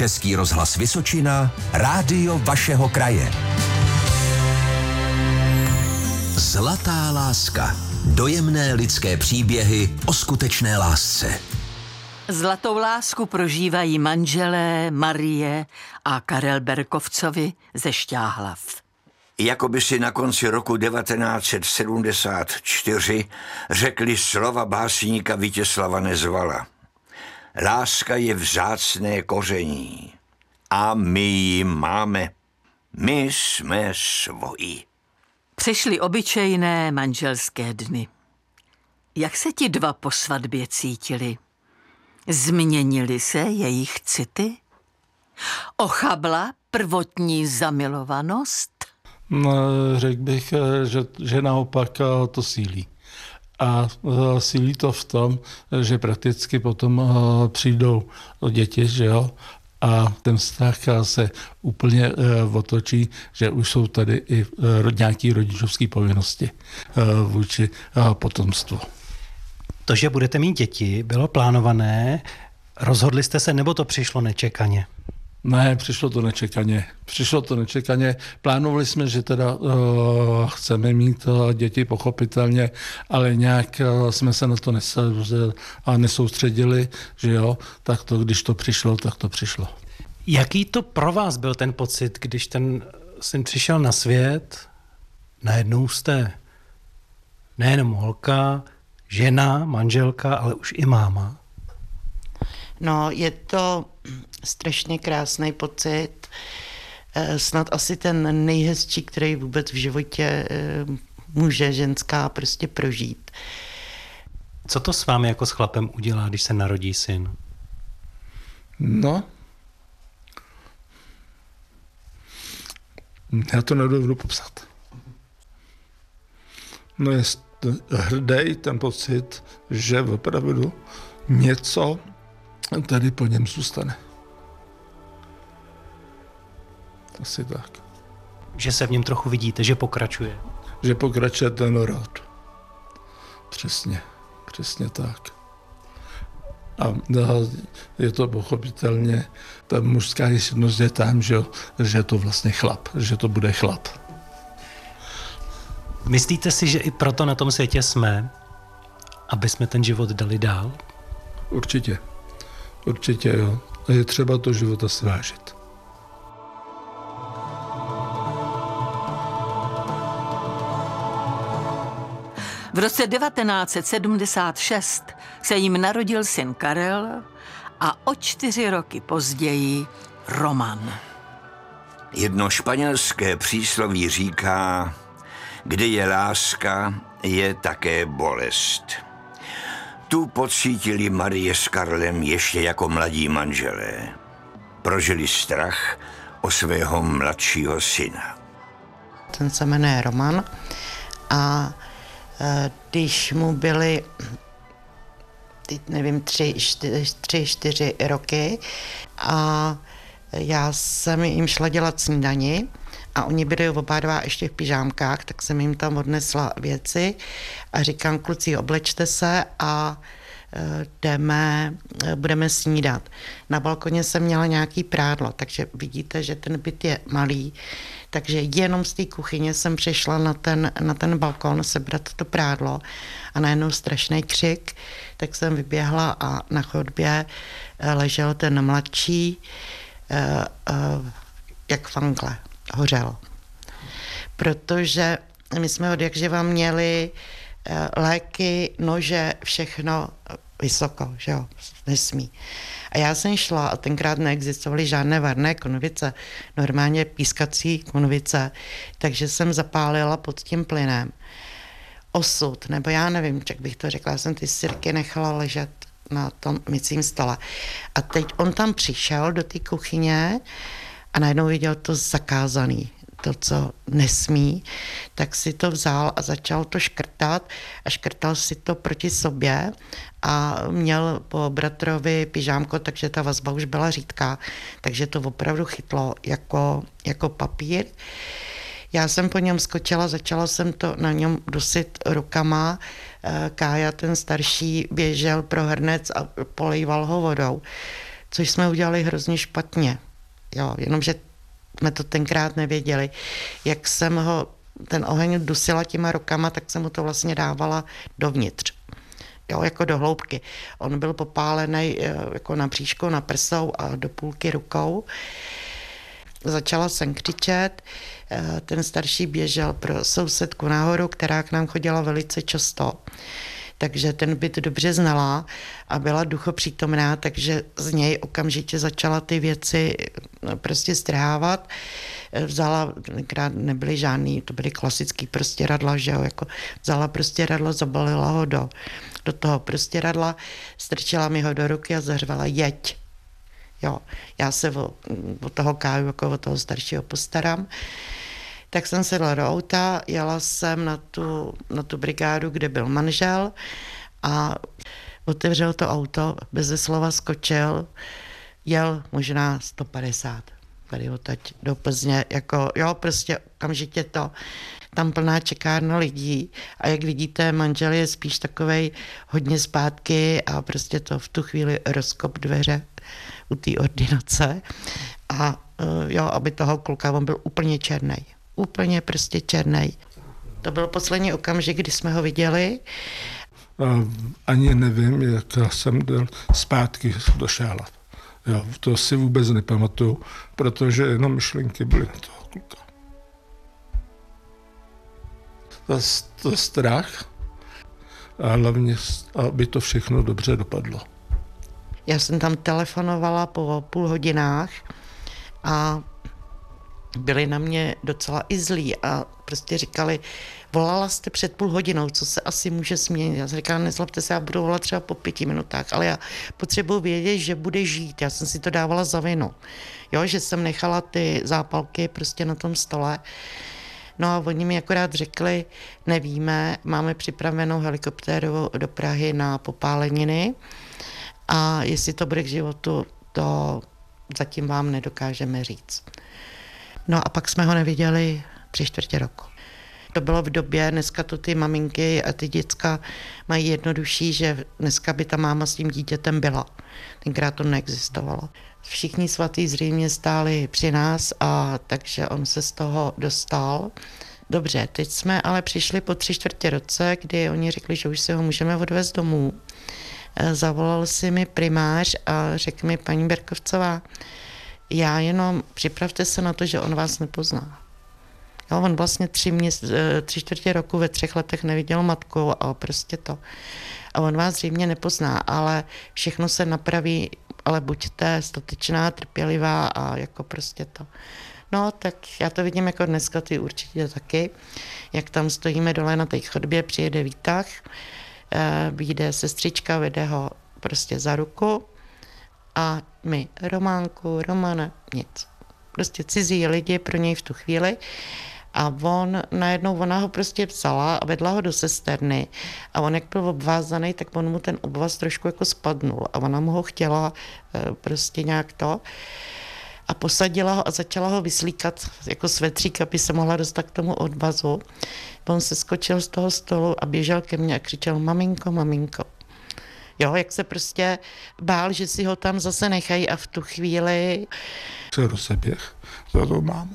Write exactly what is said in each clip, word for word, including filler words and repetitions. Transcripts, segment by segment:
Český rozhlas Vysočina, rádio vašeho kraje. Zlatá láska. Dojemné lidské příběhy o skutečné lásce. Zlatou lásku prožívají manželé Marie a Karel Berkovcovi ze Šťáhlav. Jakoby si na konci roku devatenáct set sedmdesát čtyři řekli slova básníka Vítězslava Nezvala. Láska je vzácné koření a my ji máme. My jsme svoji. Přišly obyčejné manželské dny. Jak se ti dva po svatbě cítili? Změnily se jejich city? Ochabla prvotní zamilovanost? No, řekl bych, že, že naopak to sílí. A sílí to v tom, že prakticky potom přijdou děti, že jo? A ten vztah se úplně otočí, že už jsou tady i nějaké rodičovské povinnosti vůči potomstvu. To, že budete mít děti, bylo plánované, rozhodli jste se, nebo to přišlo nečekaně? Ne, přišlo to nečekaně. Přišlo to nečekaně. Plánovali jsme, že teda uh, chceme mít uh, děti, pochopitelně, ale nějak uh, jsme se na to nes- a nesoustředili, že jo, tak to, když to přišlo, tak to přišlo. Jaký to pro vás byl ten pocit, když ten syn přišel na svět, najednou jste nejenom holka, žena, manželka, ale už i máma? No, je to strašně krásný pocit, snad asi ten nejhezčí, který vůbec v životě může ženská prostě prožít. Co to s vámi jako s chlapem udělá, když se narodí syn? No, já to nedovedu popsat. No je hrdý ten pocit, že opravdu něco tady po něm zůstane. Asi tak. Že se v něm trochu vidíte, že pokračuje. Že pokračuje ten rod. Přesně, přesně tak. A je to pochopitelně, ta mužská jistnost je tam, že, že je to vlastně chlap, že to bude chlap. Myslíte si, že i proto na tom světě jsme, aby jsme ten život dali dál? Určitě. Určitě jo. A je třeba to života svážit. V roce devatenáct set sedmdesát šest se jim narodil syn Karel a o čtyři roky později Roman. Jedno španělské přísloví říká, kde je láska, je také bolest. Tu pocítili Marie s Karlem ještě jako mladí manželé. Prožili strach o svého mladšího syna. Ten se jmenuje Roman a když mu byly, teď nevím, tři, čtyři, tři, čtyři roky a já jsem jim šla dělat snídani a oni byli oba dva ještě v pyžámkách, tak jsem jim tam odnesla věci a říkám, kluci, oblečte se a jdeme, budeme snídat. Na balkoně jsem měla nějaký prádlo, takže vidíte, že ten byt je malý, takže jenom z té kuchyně jsem přišla na ten, na ten balkon sebrat to prádlo a najednou strašný křik, tak jsem vyběhla a na chodbě ležel ten mladší, jak fankle, hořel. Protože my jsme od jakživa měli léky, nože, všechno vysoko, že jo, nesmí. A já jsem šla a tenkrát neexistovaly žádné varné konvice, normálně pískací konvice, takže jsem zapálila pod tím plynem. Osud, nebo já nevím, jak bych to řekla, já jsem ty sirky nechala ležet na tom mycím stole. A teď on tam přišel do té kuchyně a najednou viděl to zakázaný, to, co nesmí, tak si to vzal a začal to škrtat a škrtal si to proti sobě a měl po bratrovi pyžámko, takže ta vazba už byla řídká, takže to opravdu chytlo jako, jako papír. Já jsem po něm skočila, začala jsem to na něm dusit rukama. Kája, ten starší, běžel pro hrnec a polejval ho vodou. což jsme udělali hrozně špatně. Jo, jenomže jsme to tenkrát nevěděli. Jak jsem ho, ten oheň dusila těma rukama, tak jsem mu to vlastně dávala dovnitř. Jo, jako do hloubky. On byl popálený jako na bříšku, na prsou a do půlky rukou. Začala jsem křičet, ten starší běžel pro sousedku nahoru, která k nám chodila velice často. Takže ten byt dobře znala a byla duchopřítomná, takže z něj okamžitě začala ty věci prostě strhávat. Vzala, tenkrát nebyly žádný, to byly klasický prostěradla, že jo, jako vzala prostěradlo, zabalila ho do, do toho prostěradla, strčila mi ho do ruky a zařvala jeď. Jo, já se o, o toho Káju, jako o toho staršího postarám. Tak jsem sedla do auta, jela jsem na tu, na tu brigádu, kde byl manžel a otevřel to auto, beze slova skočil, jel možná sto padesát tady odtaď do Plzně, jako jo, prostě okamžitě to, tam plná čekárna lidí a jak vidíte, manžel je spíš takovej hodně zpátky a prostě to v tu chvíli rozkop dveře u té ordinace a jo, aby toho kluka, on byl úplně černej. Úplně prostě černej. To byl poslední okamžik, kdy jsme ho viděli. Ani nevím, jak jsem byl zpátky do Šála. Jo, to si vůbec nepamatuju, protože jenom myšlenky byly na toho kluka. To, to strach a hlavně, aby to všechno dobře dopadlo. Já jsem tam telefonovala po půl hodinách a byli na mě docela i zlí a prostě říkali, volala jste před půl hodinou, co se asi může změnit. Já jsem říkala, nezlobte se, já budu volat třeba po pěti minutách, ale já potřebuji vědět, že bude žít. Já jsem si to dávala za vinu. Jo, že jsem nechala ty zápalky prostě na tom stole. No a oni mi akorát řekli, nevíme, máme připravenou helikoptéru do Prahy na popáleniny a jestli to bude k životu, to zatím vám nedokážeme říct. No a pak jsme ho neviděli tři čtvrtě roku. To bylo v době, dneska to ty maminky a ty děcka mají jednodušší, že dneska by ta máma s tím dítětem byla. Tenkrát to neexistovalo. Všichni svatý zřejmě stáli při nás a takže on se z toho dostal. Dobře, teď jsme ale přišli po tři čtvrtě roce, kdy oni řekli, že už si ho můžeme odvést domů. Zavolal si mi primář a řekl mi, paní Berkovcová, já jenom připravte se na to, že on vás nepozná. Jo, on vlastně tři, měs, tři čtvrtě roku ve třech letech neviděl matku a prostě to. A on vás zřejmě nepozná, ale všechno se napraví, ale buďte statečná, trpělivá a jako prostě to. No, tak já to vidím jako dneska, ty určitě taky, jak tam stojíme dole na té chodbě, přijede výtah, vyjde sestřička, vede ho prostě za ruku a my, Románku, Romana, nic. Prostě cizí lidi pro něj v tu chvíli a on najednou, ona ho prostě vzala a vedla ho do sesterny a on jak byl obvázaný, tak on mu ten obvaz trošku jako spadnul a ona mu ho chtěla prostě nějak to a posadila ho a začala ho vyslíkat jako svetřík, aby se mohla dostat k tomu odvazu. On se skočil z toho stolu a běžel ke mně a křičel maminko, maminko. Jo, jak se prostě bál, že si ho tam zase nechají a v tu chvíli se rozeběh za tou mámou.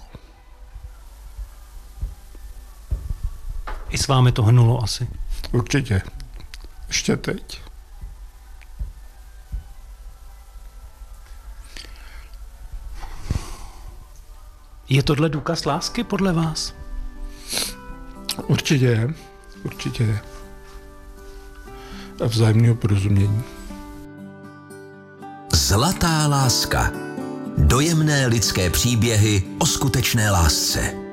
I s vámi to hnulo asi? Určitě. Ještě teď. Je tohle důkaz lásky podle vás? Určitě je. Určitě je. A vzájemného porozumění. Zlatá láska. Dojemné lidské příběhy o skutečné lásce.